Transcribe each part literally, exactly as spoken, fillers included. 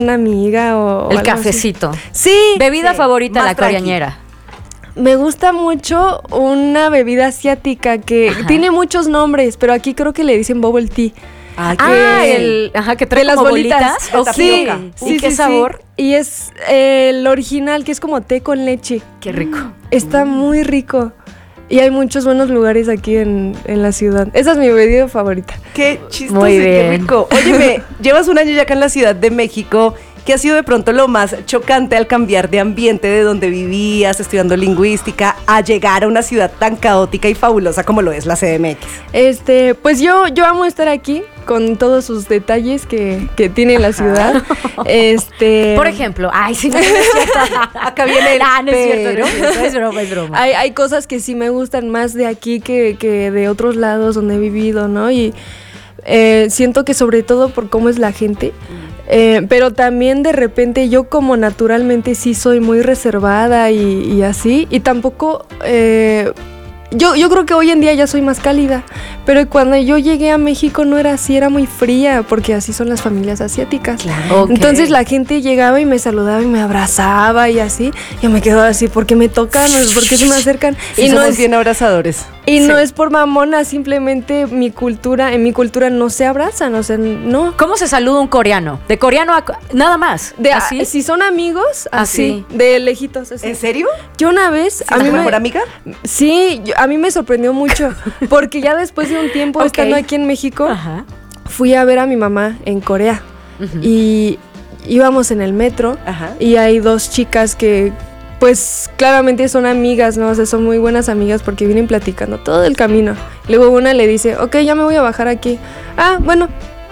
una amiga o, o el algo cafecito. Así. Sí. Bebida sí, favorita de la tranqui. coreañera. Me gusta mucho una bebida asiática que Ajá. tiene muchos nombres, pero aquí creo que le dicen bubble tea. Ah, Ah, que- el, ajá, que trae De las como bolitas. bolitas. Ok. Sí, ¿Y sí, qué sí, sabor? sí. Y es eh, el original, que es como té con leche. Qué rico. Está muy rico. Y hay muchos buenos lugares aquí en, en la ciudad. Esa es mi bebida favorita. Qué chistoso Muy y qué bien. rico. Óyeme, llevas un año ya acá en la Ciudad de México. ¿Qué ha sido de pronto lo más chocante al cambiar de ambiente de donde vivías, estudiando lingüística, a llegar a una ciudad tan caótica y fabulosa como lo es la C D M X? Este, pues yo, yo amo estar aquí con todos sus detalles que, que tiene la ciudad. Este, Por ejemplo, ay, sí, no, no es cierto. Acá viene el Ah, no es cierto, pero. no es cierto, es broma, es broma. hay, hay cosas que sí me gustan más de aquí que, que de otros lados donde he vivido, ¿no? Y eh, siento que sobre todo por cómo es la gente. Eh, pero también de repente yo como naturalmente sí soy muy reservada y, y así, y tampoco, eh, yo, yo creo que hoy en día ya soy más cálida, pero cuando yo llegué a México no era así, era muy fría, porque así son las familias asiáticas. Claro. Ok. Entonces la gente llegaba y me saludaba y me abrazaba y así, yo me quedaba así, ¿por qué me tocan? ¿Por qué se me acercan? Sí, y no somos es, bien abrazadores. y no Sí. es por mamona, simplemente mi cultura, en mi cultura no se abrazan, o sea, no. ¿Cómo se saluda un coreano? De coreano a co- nada más. De, ¿Así? Si son amigos, así, Así. de lejitos, así. ¿En serio? Yo una vez, ¿A a mi mí mejor me, amiga? sí, yo- a mí me sorprendió mucho, porque ya después de un tiempo Ok. estando aquí en México, Ajá. fui a ver a mi mamá en Corea Ujú. y íbamos en el metro Ajá. y hay dos chicas que pues claramente son amigas, ¿no? O sea, son muy buenas amigas porque vienen platicando todo el camino. Luego una le dice, ok, ya me voy a bajar aquí. Ah, bueno.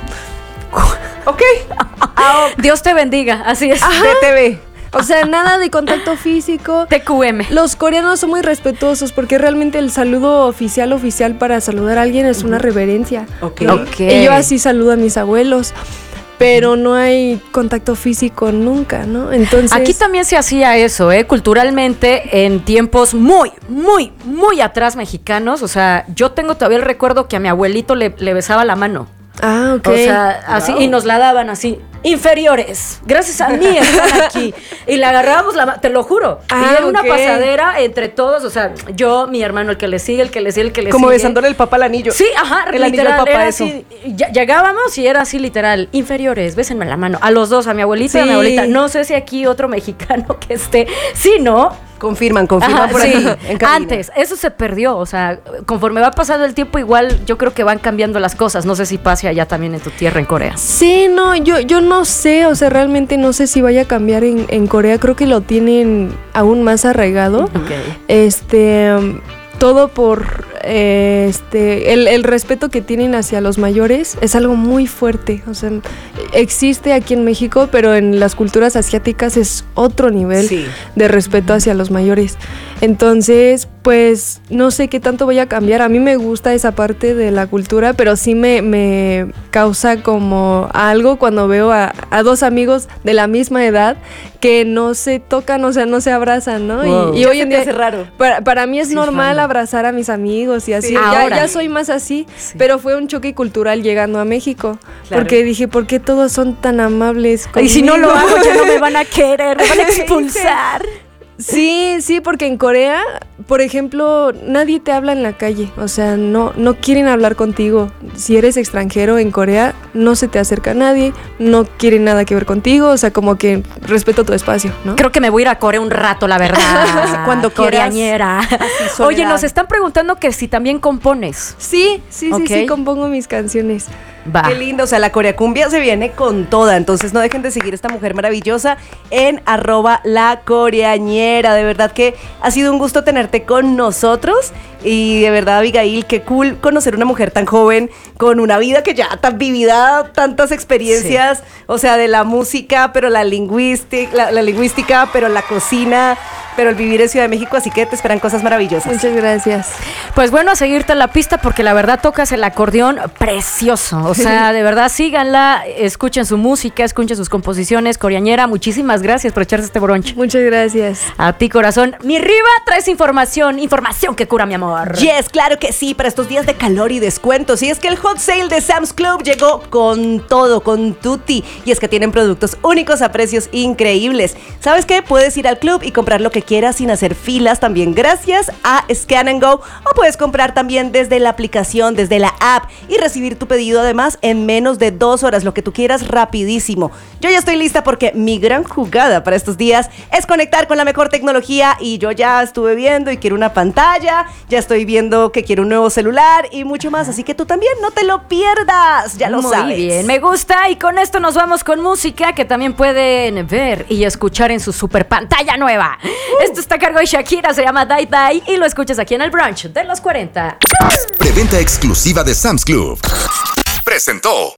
Ok. Dios te bendiga, así es. T T V. O sea, nada de contacto físico. T Q M. Los coreanos son muy respetuosos porque realmente el saludo oficial oficial para saludar a alguien es una reverencia. Ok. ¿no? Ok. Y yo así saludo a mis abuelos, pero no hay contacto físico nunca, ¿no? Entonces Aquí también se hacía eso, ¿eh? Culturalmente, en tiempos muy, muy, muy atrás mexicanos. O sea, yo tengo todavía el recuerdo que a mi abuelito le, le besaba la mano. Ah, ok. O sea, así, Wow. y nos la daban así, inferiores, gracias a mí están aquí. Y le agarrábamos la mano, te lo juro. Ah, y era una ok. pasadera entre todos, o sea, yo, mi hermano, el que le sigue, el que le sigue, el que le Como sigue. besándole el papá al anillo. Sí, ajá, El anillo literal, al papá, era eso. así. Ya- Llegábamos y era así literal, inferiores, bésenme la mano. A los dos, a mi abuelita y a mi Sí. abuelita. No sé si aquí otro mexicano que esté. Sí, ¿no? Confirman, confirman Ajá, por sí. aquí. En cabina. Antes, eso se perdió. O sea, conforme va pasando el tiempo, igual yo creo que van cambiando las cosas. No sé si pase allá también en tu tierra, en Corea. Sí, no, yo, yo no sé, o sea, realmente no sé si vaya a cambiar en, en Corea, creo que lo tienen aún más arraigado. Ok. Este, um, todo por eh, este, el, el respeto que tienen hacia los mayores es algo muy fuerte, o sea, existe aquí en México, pero en las culturas asiáticas es otro nivel Sí. de respeto hacia los mayores. Entonces, pues no sé qué tanto vaya a cambiar. A mí me gusta esa parte de la cultura, pero sí me, me causa como algo cuando veo a, a dos amigos de la misma edad que no se tocan, o sea, no se abrazan, ¿no? Wow. Y, y Ya hoy se en te día hace raro. Para, para mí es Sí, normal fandom. abrazar a mis amigos y así. Sí. Ya, Ahora. ya soy más así, Sí. pero fue un choque cultural llegando a México. Claro. Porque dije, ¿por qué todos son tan amables Y si no lo conmigo? hago, ya no me van a querer, me van a expulsar. Sí, sí, porque en Corea, por ejemplo, nadie te habla en la calle, o sea, no, no quieren hablar contigo. Si eres extranjero en Corea, no se te acerca nadie, no quieren nada que ver contigo, o sea, como que respeto tu espacio, ¿no? Creo que me voy a ir a Corea un rato, la verdad. Cuando quieras. Coreañera. Soledad. Oye, nos están preguntando que si también compones. Sí, sí, Ok. sí, sí, compongo mis canciones. Va. Qué lindo, o sea, la Corea Cumbia se viene con toda, entonces no dejen de seguir a esta mujer maravillosa en arroba la coreañera. De verdad que ha sido un gusto tenerte con nosotros y de verdad, Abigail, qué cool conocer una mujer tan joven, con una vida que ya tan vivida, tantas experiencias, o sea, de la música, pero la lingüística, la, la lingüística, pero la cocina, pero el vivir en Ciudad de México, así que te esperan cosas maravillosas. Muchas gracias. Pues bueno, a seguirte la pista porque la verdad tocas el acordeón precioso. O sea, de verdad, síganla, escuchen su música, escuchen sus composiciones. Coriañera, muchísimas gracias por echarse este brunch. Muchas gracias. A ti, corazón. Mi Riva, traes información, información que cura, mi amor. Yes, claro que sí, para estos días de calor y descuentos. Y es que el hot sale de Sam's Club llegó con todo, con tutti. Y es que tienen productos únicos a precios increíbles. ¿Sabes qué? Puedes ir al club y comprar lo que quieras sin hacer filas, también gracias a Scan and Go. O puedes comprar también desde la aplicación, desde la app, y recibir tu pedido además en menos de dos horas, lo que tú quieras, rapidísimo. Yo ya estoy lista porque mi gran jugada para estos días es conectar con la mejor tecnología, y yo ya estuve viendo y quiero una pantalla, ya estoy viendo que quiero un nuevo celular y mucho más, así que tú también no te lo pierdas, ya lo Muy sabes. Muy bien, me gusta, y con esto nos vamos con música que también pueden ver y escuchar en su super pantalla nueva. Uh. Esto está a cargo de Shakira, se llama Die Die y lo escuchas aquí en el brunch de los cuarenta. Preventa exclusiva de Sam's Club presentó